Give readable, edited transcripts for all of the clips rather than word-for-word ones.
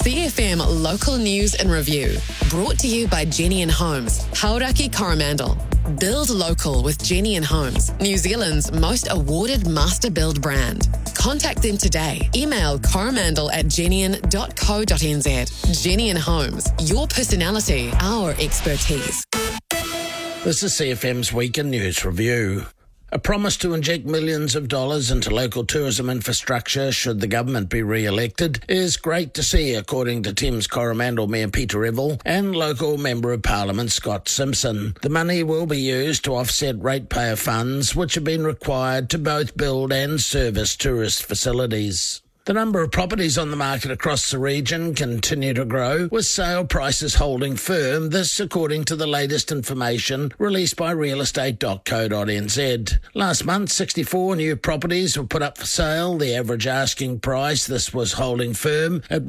CFM Local News and Review. Brought to you by Jenny and Homes, Hauraki Coromandel. Build local with Jenny and Homes, New Zealand's most awarded master build brand. Contact them today. Email coromandel@jennian.co.nz. Jenny and Homes, your personality, our expertise. This is CFM's Weekend News Review. A promise to inject millions of dollars into local tourism infrastructure should the government be re-elected is great to see, according to Thames Coromandel Mayor Peter Evell and local Member of Parliament Scott Simpson. The money will be used to offset ratepayer funds which have been required to both build and service tourist facilities. The number of properties on the market across the region continue to grow, with sale prices holding firm, this according to the latest information released by realestate.co.nz. Last month, 64 new properties were put up for sale. The average asking price, this was holding firm at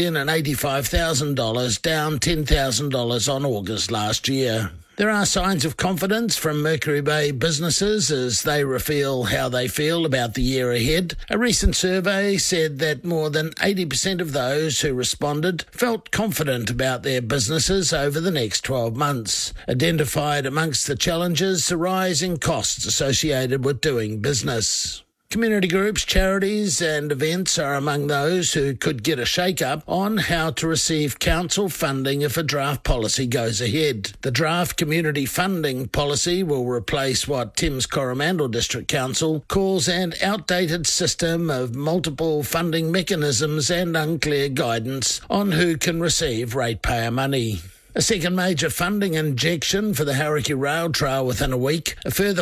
$1,085,000, down $10,000 on August last year. There are signs of confidence from Mercury Bay businesses as they reveal how they feel about the year ahead. A recent survey said that more than 80% of those who responded felt confident about their businesses over the next 12 months. Identified amongst the challenges, the rise in costs associated with doing business. Community groups, charities and events are among those who could get a shake-up on how to receive council funding if a draft policy goes ahead. The draft community funding policy will replace what Thames Coromandel District Council calls an outdated system of multiple funding mechanisms and unclear guidance on who can receive ratepayer money. A second major funding injection for the Hauraki Rail Trail within a week. A further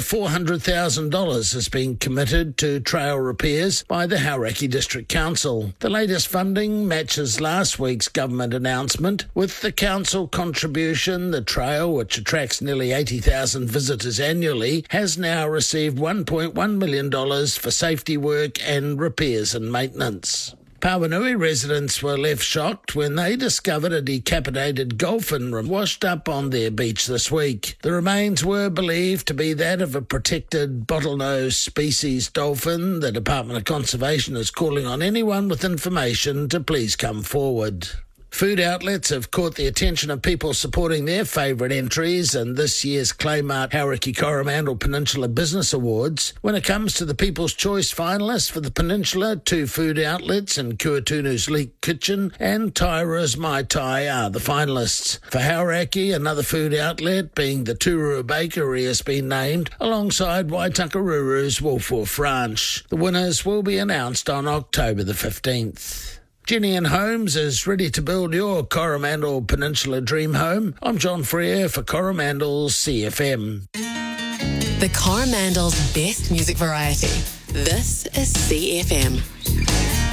$400,000 has been committed to trail repairs by the Hauraki District Council. The latest funding matches last week's government announcement. With the council contribution, the trail, which attracts nearly 80,000 visitors annually, has now received $1.1 million for safety work and repairs and maintenance. Pawanui residents were left shocked when they discovered a decapitated dolphin washed up on their beach this week. The remains were believed to be that of a protected bottlenose species dolphin. The Department of Conservation is calling on anyone with information to please come forward. Food outlets have caught the attention of people supporting their favourite entries in this year's Claymart Hauraki Coromandel Peninsula Business Awards. When it comes to the People's Choice finalists for the Peninsula, 2 food outlets in Kuatunu's Leek Kitchen and Taira's Mai Tai are the finalists. For Hauraki, another food outlet, being the Turua Bakery, has been named, alongside Waitakaruru's Wolf Wolf Ranch. The winners will be announced on October the 15th. Jenny and Homes is ready to build your Coromandel Peninsula dream home. I'm John Freer for Coromandel's CFM. The Coromandel's best music variety. This is CFM.